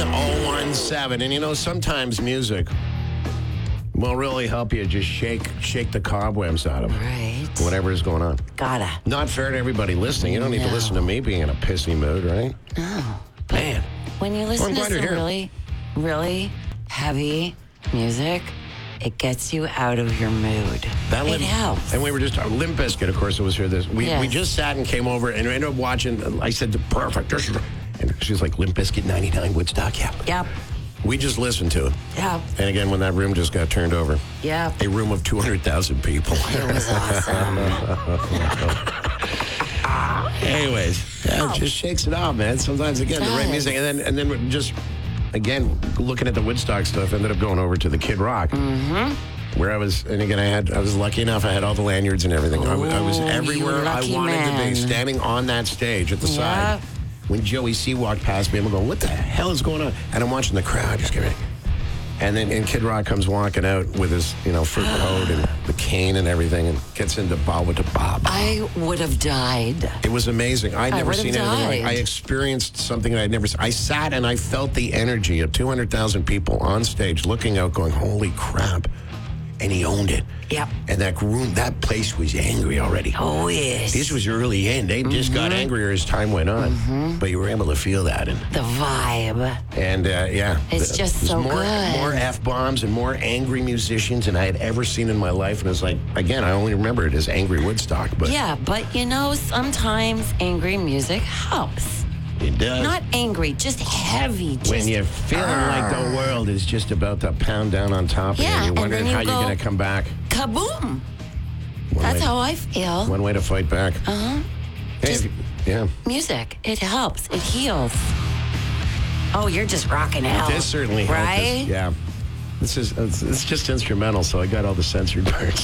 1017. And you know, sometimes music will really help you just shake the cobwebs out of Right. whatever is going on. Gotta. Not fair to everybody listening. You don't need to listen to me being in a pissy mood, right? No. Man. When you listen I'm to glad you're some here. really, really heavy music, it gets you out of your mood. It helps. And we were just Limp Bizkit, of course, it was here. We Yes. just sat and came over and ended up watching. I said, perfect. And she's like, Limp Bizkit 99 Woodstock. Yeah. Yep. We just listened to it. Yep. And again, when that room just got turned over, Yep. a room of 200,000 people. It was awesome. Anyways, it just shakes it off, man. Sometimes, again, the right Does. music. And then just, again, looking at the Woodstock stuff, ended up going over to the Kid Rock. Mm-hmm. Where I was, and again, I was lucky enough. I had all the lanyards and everything. I was Ooh, everywhere you I lucky wanted to man. be, standing on that stage at the side. Yep. When Joey C walked past me, I'm going, what the hell is going on? And I'm watching the crowd just get ready. And then Kid Rock comes walking out with his, fruit coat and the cane and everything, and gets into Bawa to Bob. I would have died. It was amazing. I'd never would've seen anything like. died. I experienced something I'd never. I sat and I felt the energy of 200,000 people on stage, looking out, going, "Holy crap!" And he owned it. Yep. And that place was angry already. Oh, yes. This was early in. They just got angrier as time went on. But you were able to feel that, and The vibe. yeah, It's just there's so more, good. More f-bombs and more angry musicians than I had ever seen in my life. And it was like, again, I only remember it as Angry Woodstock, but Yeah, but sometimes angry music helps. it does. Not angry, just heavy. Just, When you're feeling like the world is just about to pound down on top of you, Yeah, and you're and wondering then you how you're go- going to come back. kaboom. One That's way, how I feel. One way to fight back. Uh-huh. Hey, Just- yeah. Music, it helps. It heals. Oh, you're just rocking out. This certainly helped us. Right? Yeah. It's just instrumental, so I got all the censored parts.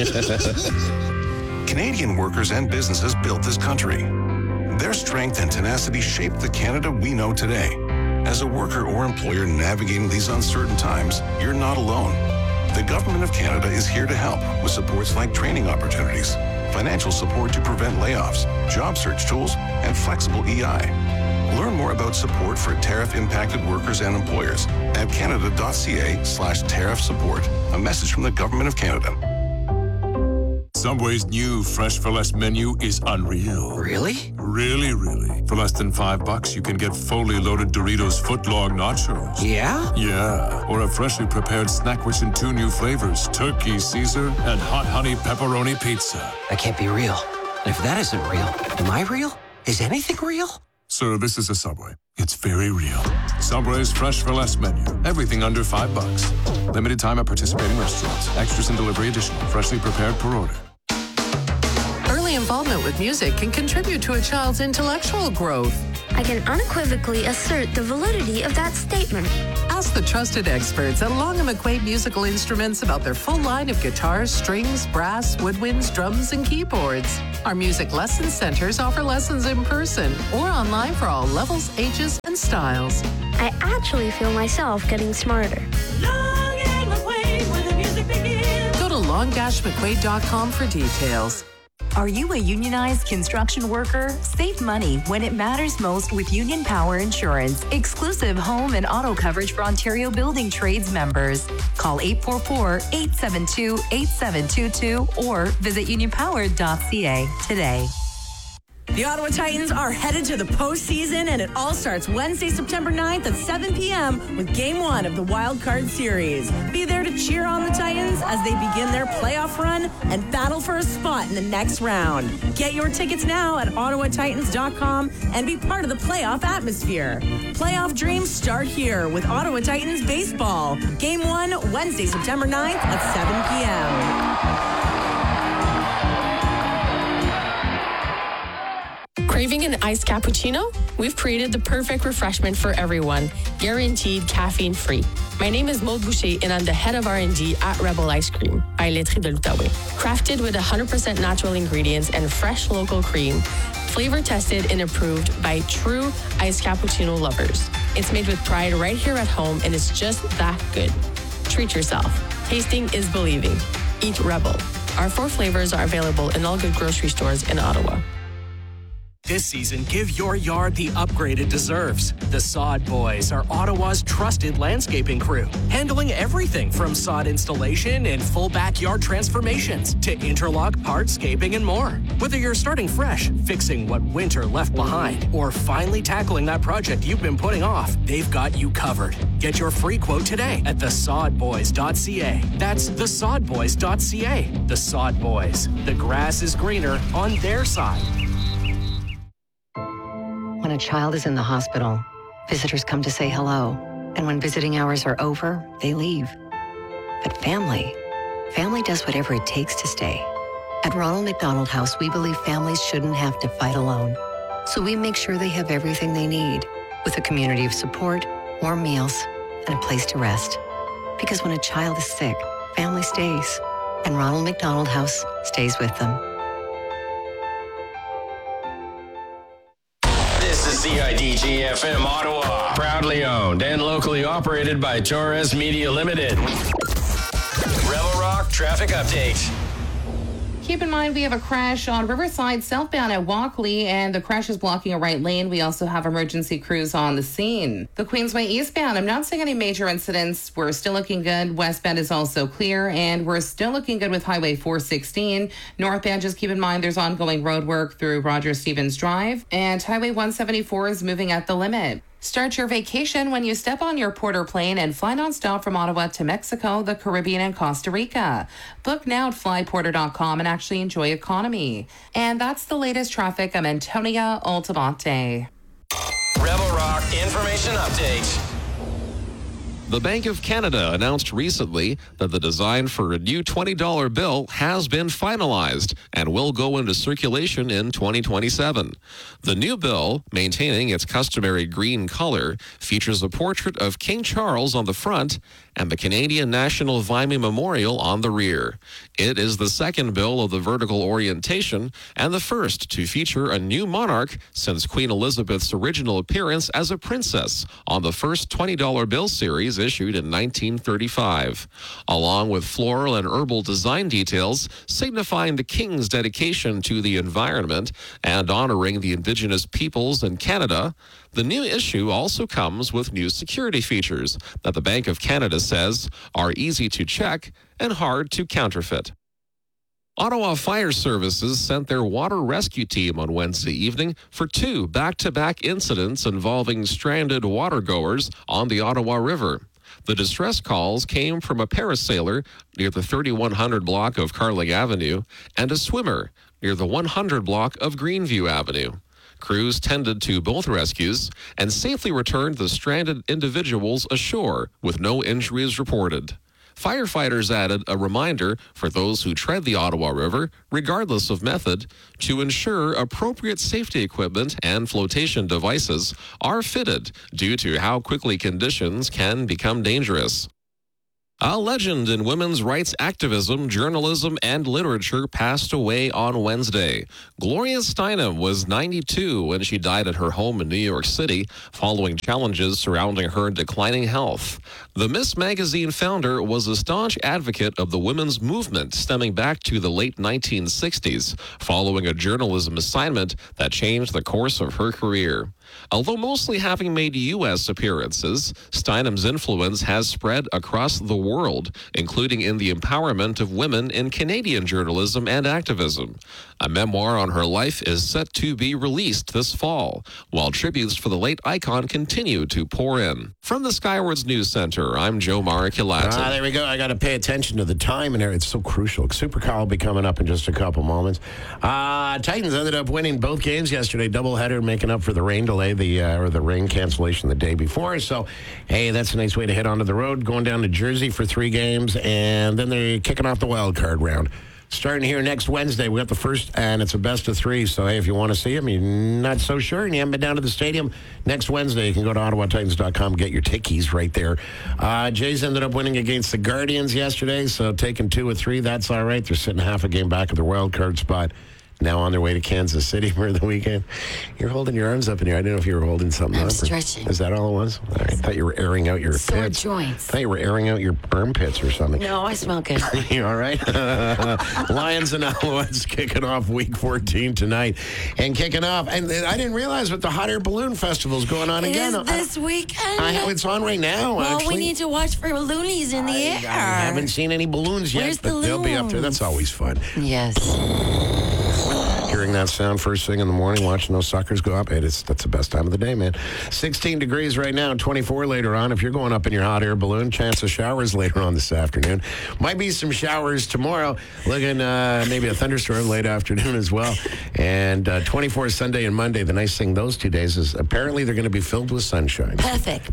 Canadian workers and businesses built this country. Their strength and tenacity shaped the Canada we know today. As a worker or employer navigating these uncertain times, you're not alone. The Government of Canada is here to help with supports like training opportunities, financial support to prevent layoffs, job search tools, and flexible EI. Learn more about support for tariff-impacted workers and employers at canada.ca/tariff support. A message from the Government of Canada. Subway's new Fresh for Less menu is unreal. Really? Really, really. For less than $5, you can get fully loaded Doritos footlong nachos. Yeah? Yeah. Or a freshly prepared snack rich in 2 new flavors, turkey Caesar and hot honey pepperoni pizza. That can't be real. And if that isn't real, am I real? Is anything real? Sir, this is a Subway. It's very real. Subway's Fresh for Less menu. Everything under $5. Limited time at participating restaurants. Extras and delivery additional. Freshly prepared per order. Early involvement with music can contribute to a child's intellectual growth. I can unequivocally assert the validity of that statement. Ask the trusted experts at Long & McQuaid Musical Instruments about their full line of guitars, strings, brass, woodwinds, drums, and keyboards. Our music lesson centers offer lessons in person or online for all levels, ages, and styles. I actually feel myself getting smarter. Go to long-mcquaid.com for details. Are you a unionized construction worker? Save money when it matters most with Union Power Insurance. Exclusive home and auto coverage for Ontario Building Trades members. Call 844-872-8722 or visit unionpower.ca today. The Ottawa Titans are headed to the postseason, and it all starts Wednesday, September 9th at 7 p.m. with Game 1 of the Wild Card Series. Be there to cheer on the Titans as they begin their playoff run and battle for a spot in the next round. Get your tickets now at ottawatitans.com and be part of the playoff atmosphere. Playoff dreams start here with Ottawa Titans baseball. Game 1, Wednesday, September 9th at 7 p.m. Craving an iced cappuccino? We've created the perfect refreshment for everyone, guaranteed caffeine-free. My name is Maud Boucher, and I'm the head of R&D at Rebel Ice Cream by Laiterie de l'Outaouais. Crafted with 100% natural ingredients and fresh local cream, flavor tested and approved by true iced cappuccino lovers. It's made with pride right here at home, and it's just that good. Treat yourself. Tasting is believing. Eat Rebel. Our 4 flavors are available in all good grocery stores in Ottawa. This season, give your yard the upgrade it deserves. The Sod Boys are Ottawa's trusted landscaping crew, handling everything from sod installation and full backyard transformations to interlock, hardscaping, and more. Whether you're starting fresh, fixing what winter left behind, or finally tackling that project you've been putting off, they've got you covered. Get your free quote today at thesodboys.ca. That's thesodboys.ca. The Sod Boys. The grass is greener on their side. When a child is in the hospital, visitors come to say hello. And when visiting hours are over, they leave. But family does whatever it takes to stay. At Ronald McDonald House, we believe families shouldn't have to fight alone. So we make sure they have everything they need, with a community of support, warm meals, and a place to rest. Because when a child is sick, family stays. And Ronald McDonald House stays with them. CIDG-FM Ottawa. Proudly owned and locally operated by Torres Media Limited. Rebel Rock Traffic Update. Keep in mind, we have a crash on Riverside southbound at Walkley, and the crash is blocking a right lane. We also have emergency crews on the scene. The Queensway eastbound, I'm not seeing any major incidents. We're still looking good. Westbound is also clear, and we're still looking good with Highway 416. Northbound, just keep in mind there's ongoing road work through Roger Stevens Drive, and Highway 174 is moving at the limit. Start your vacation when you step on your Porter plane and fly nonstop from Ottawa to Mexico, the Caribbean, and Costa Rica. Book now at flyporter.com and actually enjoy economy. And that's the latest traffic. I'm Antonia Altamonte. Rebel Rock Information Update. The Bank of Canada announced recently that the design for a new $20 bill has been finalized and will go into circulation in 2027. The new bill, maintaining its customary green color, features a portrait of King Charles on the front and the Canadian National Vimy Memorial on the rear. It is the second bill of the vertical orientation and the first to feature a new monarch since Queen Elizabeth's original appearance as a princess on the first $20 bill series issued in 1935, along with floral and herbal design details signifying the King's dedication to the environment and honoring the Indigenous peoples in Canada. The new issue also comes with new security features that the Bank of Canada says are easy to check and hard to counterfeit. Ottawa Fire Services sent their water rescue team on Wednesday evening for two back-to-back incidents involving stranded watergoers on the Ottawa River. The distress calls came from a parasailer near the 3100 block of Carling Avenue and a swimmer near the 100 block of Greenview Avenue. Crews tended to both rescues and safely returned the stranded individuals ashore with no injuries reported. Firefighters added a reminder for those who tread the Ottawa River, regardless of method, to ensure appropriate safety equipment and flotation devices are fitted due to how quickly conditions can become dangerous. A legend in women's rights activism, journalism, and literature passed away on Wednesday. Gloria Steinem was 92 when she died at her home in New York City following challenges surrounding her declining health. The Miss Magazine founder was a staunch advocate of the women's movement stemming back to the late 1960s, following a journalism assignment that changed the course of her career. Although mostly having made U.S. appearances, Steinem's influence has spread across the world, including in the empowerment of women in Canadian journalism and activism. A memoir on her life is set to be released this fall, while tributes for the late icon continue to pour in. From the Skywards News Center, I'm Joe Mariculato. There we go. I got to pay attention to the time in there. It's so crucial. Super Car will be coming up in just a couple moments. Titans ended up winning both games yesterday, doubleheader, making up for the rain delay, the rain cancellation the day before. So, hey, that's a nice way to head onto the road, going down to Jersey for 3 games, and then they're kicking off the wild card round. Starting here next Wednesday, we got the first, and it's a best of 3. So, hey, if you want to see them, you're not so sure, and you haven't been down to the stadium, next Wednesday, you can go to OttawaTitans.com and get your tickies right there. Jays ended up winning against the Guardians yesterday, so taking 2 of 3, that's all right. They're sitting half a game back of their wild card spot. now on their way to Kansas City for the weekend. You're holding your arms up in here. I didn't know if you were holding something I'm up. stretching. Is that all it was? All right. I thought you were airing out your Sore pits. joints. I thought you were airing out your armpits or something. No, I smell good. You all right? Lions and Alouettes kicking off week 14 tonight. And kicking off, and I didn't realize what the Hot Air Balloon Festival is going on again. It is this weekend. It's on right now, well, actually. we need to watch for loonies in the air. I haven't seen any balloons yet, Where's but the they'll be up there. That's always fun. Yes. Hearing that sound first thing in the morning, watching those suckers go up, that's the best time of the day, man. 16 degrees right now, 24 later on. If you're going up in your hot air balloon, chance of showers later on this afternoon. Might be some showers tomorrow. Looking maybe a thunderstorm late afternoon as well. And 24 Sunday and Monday. The nice thing those 2 days is apparently they're going to be filled with sunshine. Perfect.